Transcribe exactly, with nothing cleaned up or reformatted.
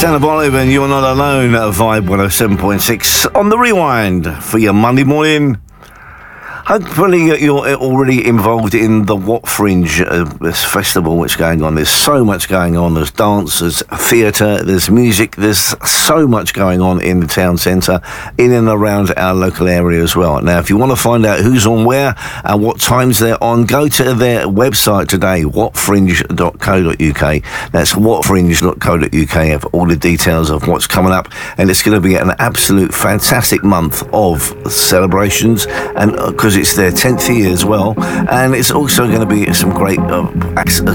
Stand Up Olive and You're Not Alone at Vibe one oh seven point six on the Rewind for your Monday morning. Hopefully you're already involved in the What Fringe, uh, this festival which is going on. There's so much going on. There's dance, there's theatre, there's music. There's so much going on in the town centre, in and around our local area as well. Now, if you want to find out who's on where and what times they're on, go to their website today, what fringe dot co dot uk. That's what fringe dot co dot uk. Have all the details of what's coming up. And it's going to be an absolute fantastic month of celebrations, and because uh, it's their tenth year as well, and it's also going to be some great uh, acts